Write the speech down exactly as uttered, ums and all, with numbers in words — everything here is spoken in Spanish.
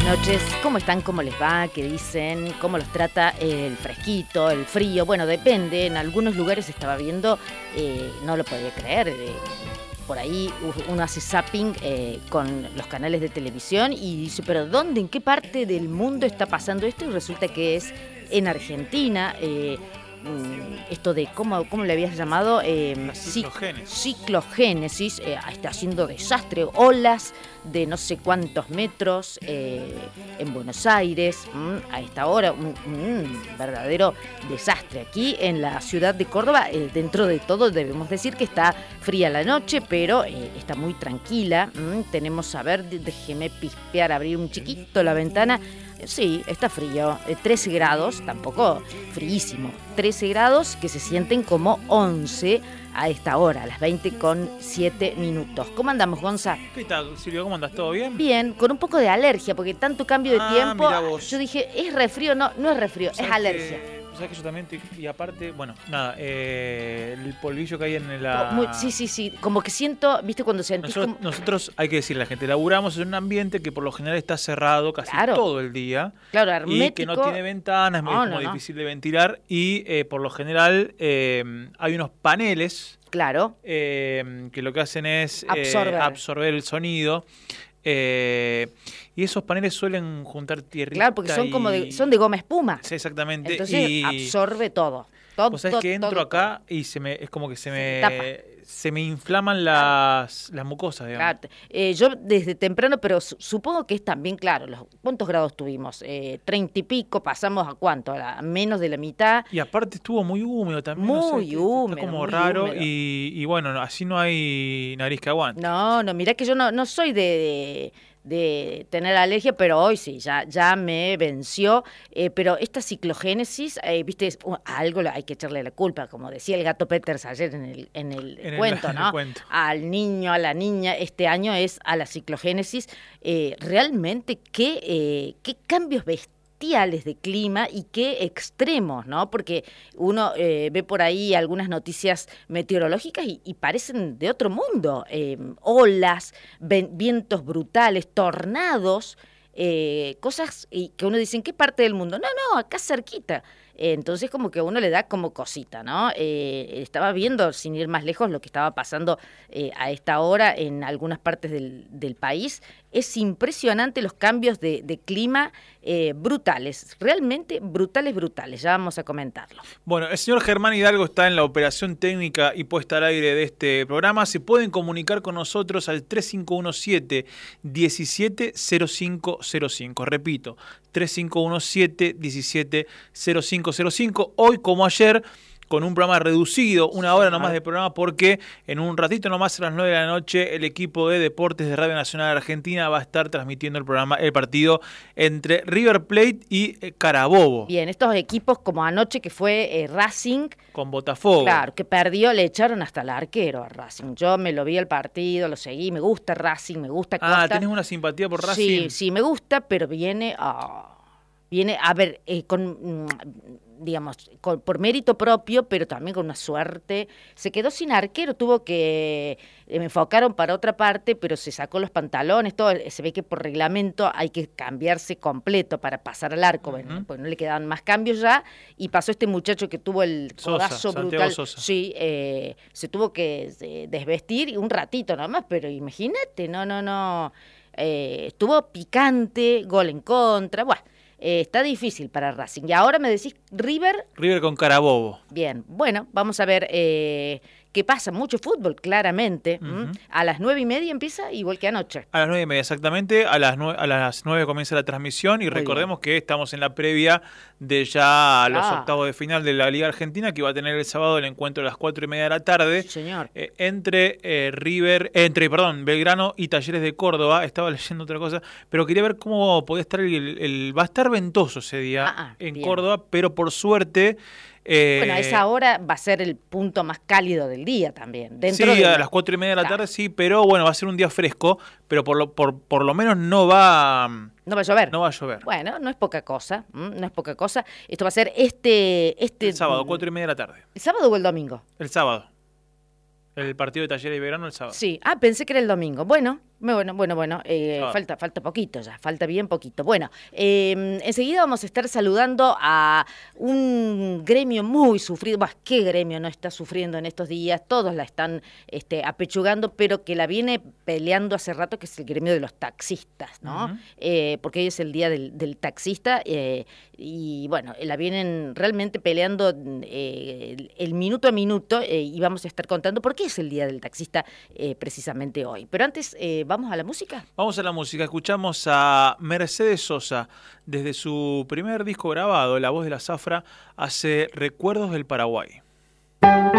noches, ¿cómo están? ¿Cómo les va? ¿Qué dicen? ¿Cómo los trata el fresquito, el frío? Bueno, depende, en algunos lugares estaba viendo, eh, no lo podía creer, eh, por ahí uno hace zapping eh, con los canales de televisión y dice, ¿pero dónde, en qué parte del mundo está pasando esto? Y resulta que es en Argentina. eh, Esto de, ¿cómo, cómo le habías llamado? Eh, ciclogénesis. Ciclogénesis, eh, está haciendo desastre, olas de no sé cuántos metros eh, en Buenos Aires, mmm, a esta hora, un, un verdadero desastre. Aquí en la ciudad de Córdoba, eh, dentro de todo debemos decir que está fría la noche, pero eh, está muy tranquila. Mmm, tenemos, a ver, déjeme pispear, abrir un chiquito la ventana. Sí, está frío, eh, trece grados, tampoco fríísimo, trece grados que se sienten como once a esta hora, a las veinte con siete minutos. ¿Cómo andamos, Gonza? ¿Qué tal, Silvio? ¿Cómo andas? ¿Todo bien? Bien, con un poco de alergia, porque tanto cambio de ah, tiempo, mira vos. yo dije, ¿es resfrío? No, no es resfrío, es alergia. Que... O sea que yo también, te... y aparte, bueno, nada, eh, el polvillo que hay en la... Muy, sí, sí, sí, como que siento, viste, cuando sentís nosotros, como... nosotros, hay que decirle a la gente, laburamos en un ambiente que por lo general está cerrado casi claro. todo el día. Claro, hermético. Y que no tiene ventanas, no, es como no, difícil no. de ventilar. Y eh, por lo general eh, hay unos paneles... Claro. Eh, que lo que hacen es absorber, eh, absorber el sonido. Eh, y esos paneles suelen juntar tierrita. Claro, porque son y... como de, son de goma espuma. Sí, exactamente. Entonces y... absorbe todo. todo o sea, es que entro todo, acá todo. y se me es como que se, se me se me inflaman las, las mucosas, digamos. Claro. Eh, yo desde temprano, pero su, supongo que es también, claro, los, ¿cuántos grados tuvimos? Eh, treinta y pico, pasamos a cuánto, a menos de la mitad. Y aparte estuvo muy húmedo también. Muy no sé, húmedo. Está como muy raro húmedo. Y, y bueno, así no hay nariz que aguante. No, no, mirá que yo no, no soy de... de de tener alergia, pero hoy sí, ya, ya me venció. Eh, pero esta ciclogénesis, eh, viste, es, uh, a algo hay que echarle la culpa, como decía el gato Peters ayer en el, en el, en cuento, el, ¿no? En el cuento. Al niño, a la niña, este año es a la ciclogénesis. Eh, realmente, ¿qué, eh, qué cambios ves? De clima y qué extremos, ¿no? Porque uno eh, ve por ahí algunas noticias meteorológicas y, y parecen de otro mundo. Eh, olas, ven, vientos brutales, tornados, eh, cosas y que uno dice, ¿en qué parte del mundo? No, no, acá cerquita. Eh, entonces como que a uno le da como cosita, ¿no? Eh, estaba viendo, sin ir más lejos, lo que estaba pasando eh, a esta hora en algunas partes del, del país. Es impresionante los cambios de, de clima eh, brutales, realmente brutales, brutales. Ya vamos a comentarlo. Bueno, el señor Germán Hidalgo está en la operación técnica y puesta al aire de este programa. Se pueden comunicar con nosotros al tres cinco uno siete, uno siete cero cinco cero cinco. Repito, tres cinco uno siete, uno siete cero cinco cero cinco. Hoy, como ayer, con un programa reducido, una hora nomás de programa, porque en un ratito nomás a las nueve de la noche el equipo de deportes de Radio Nacional Argentina va a estar transmitiendo el programa, el partido entre River Plate y eh, Carabobo. Bien, estos equipos como anoche que fue eh, Racing. Con Botafogo. Claro, que perdió, le echaron hasta el arquero a Racing. Yo me lo vi el partido, lo seguí, me gusta Racing, me gusta Costa. Ah, ¿tenés una simpatía por Racing? Sí, sí, me gusta, pero viene a... Viene, a ver, eh, con, digamos, con, por mérito propio, pero también con una suerte. Se quedó sin arquero, tuvo que, eh, me enfocaron para otra parte, pero se sacó los pantalones, todo. Se ve que por reglamento hay que cambiarse completo para pasar al arco, uh-huh. Bueno, pues no le quedaban más cambios ya, y pasó este muchacho que tuvo el codazo Sosa, brutal. Sosa. Sí, eh, se tuvo que eh, desvestir un ratito nada más, pero imagínate, no, no, no. Eh, estuvo picante, gol en contra, bueno. Eh, está difícil para Racing. Y ahora me decís River. River con Carabobo. Bien, bueno, vamos a ver eh, qué pasa. Mucho fútbol, claramente. Uh-huh. A las nueve y media empieza, igual que anoche. A las nueve y media, exactamente. A las nueve, a las nueve comienza la transmisión. Y Muy recordemos bien. que estamos en la previa de ya los ah. octavos de final de la Liga Argentina, que va a tener el sábado el encuentro a las cuatro y media de la tarde. Sí, señor. Eh, entre eh, River, eh, entre, perdón, Belgrano y Talleres de Córdoba. Estaba leyendo otra cosa, pero quería ver cómo podía estar el, el, el va a estar ventoso ese día ah, en bien. Córdoba, pero por suerte eh, bueno, a esa hora va a ser el punto más cálido del día también. Dentro sí, de a la... las cuatro y media de la tarde, sí, pero bueno, va a ser un día fresco, pero por lo, por, por lo menos no va... No va a llover. No va a llover. Bueno, no es poca cosa, no es poca cosa. Esto va a ser este... este el sábado, cuatro y media de la tarde. ¿El sábado o el domingo? El sábado. El partido de Talleres y Belgrano el sábado. Sí, ah, pensé que era el domingo. Bueno, Bueno, bueno, bueno, eh, Claro. falta, falta poquito ya, falta bien poquito. Bueno, eh, enseguida vamos a estar saludando a un gremio muy sufrido, bah, qué gremio no está sufriendo en estos días, todos la están este, apechugando, pero que la viene peleando hace rato, que es el gremio de los taxistas, ¿no? Ujú. Eh, porque hoy es el día del, del taxista eh, y bueno, la vienen realmente peleando eh, el, el minuto a minuto eh, y vamos a estar contando por qué es el día del taxista eh, precisamente hoy. Pero antes... Eh, ¿Vamos a la música? Vamos a la música, escuchamos a Mercedes Sosa, desde su primer disco grabado, La Voz de la Zafra, hace Recuerdos del Paraguay.